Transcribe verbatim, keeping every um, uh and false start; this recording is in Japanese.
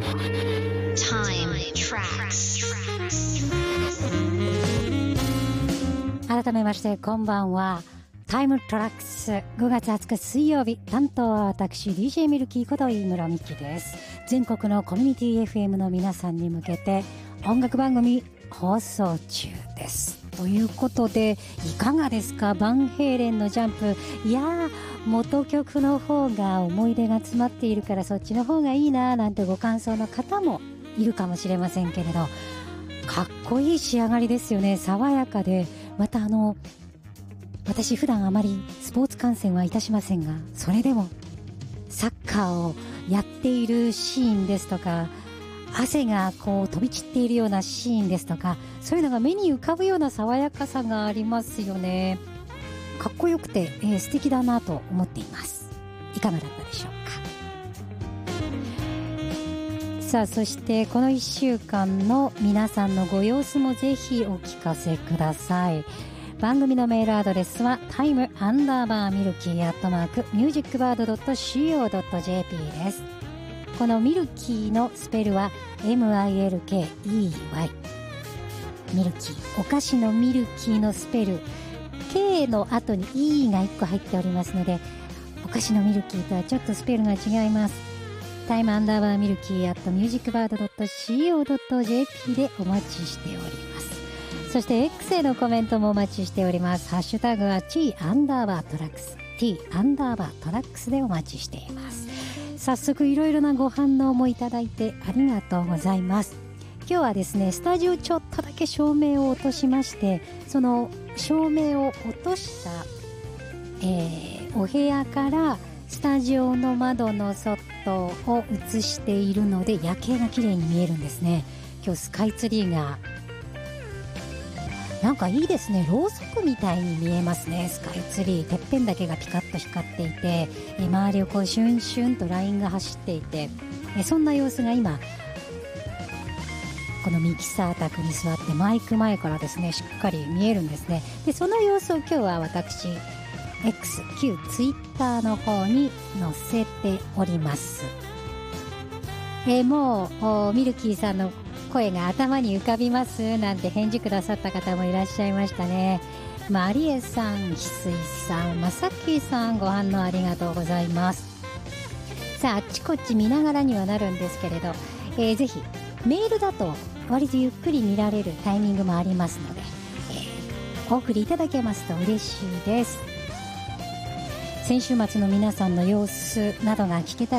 Time Tracks。 改めましてこんばんは。タイムトラックスごがつはつか水曜日、担当は私 ディージェー ミルキーこと飯村美希です。全国のコミュニティ エフエム の皆さんに向けて音楽番組放送中です。ということでいかがですか？バンヘイレンのジャンプ。いやー、元曲の方が思い出が詰まっているからそっちの方がいいななんてご感想の方もいるかもしれませんけれど、かっこいい仕上がりですよね。爽やかで、またあの私普段あまりスポーツ観戦はいたしませんが、それでもサッカーをやっているシーンですとか、汗がこう飛び散っているようなシーンですとか、そういうのが目に浮かぶような爽やかさがありますよね。かっこよくて、えー、素敵だなと思っています。いかがだったでしょうか。さあ、そしてこのいっしゅうかんの皆さんのご様子もぜひお聞かせください。番組のメールアドレスは タイム アンダーバーミルキー アットマーク ミュージックバード ドット シーオー ドット ジェーピー です。このミルキーのスペルは エムアイエルケーイーワイ、 ミルキー、お菓子のミルキーのスペル K の後に E がいっこ入っておりますので、お菓子のミルキーとはちょっとスペルが違います。タイムアンダーバーミルキー アット ミュージックバード ドット シーオー ドット ジェーピー でお待ちしております。そして X へのコメントもお待ちしております。ハッシュタグは T アンダーバートラックス T アンダーバートラックスでお待ちしています。早速いろいろなご反応もいただいてありがとうございます。今日はですね、スタジオちょっとだけ照明を落としまして、その照明を落とした、えー、お部屋からスタジオの窓の外を映しているので夜景が綺麗に見えるんですね。今日スカイツリーがなんかいいですね。ろうそくみたいに見えますね。スカイツリー、てっぺんだけがピカッと光っていて、周りをこうシュンシュンとラインが走っていて、そんな様子が今このミキサー宅に座ってマイク前からですねしっかり見えるんですね。でその様子を今日は私 X 旧ツイッターの方に載せております。えー、もうミルキーさんの声が頭に浮かびますなんて返事くださった方もいらっしゃいましたね。マリエさん、翡翠さん、まさきさん、ご反応ありがとうございます。さあ、あっちこっち見ながらにはなるんですけれど、えー、ぜひメールだと割とゆっくり見られるタイミングもありますので、えー、お送りいただけますと嬉しいです。先週末の皆さんの様子などが聞けたら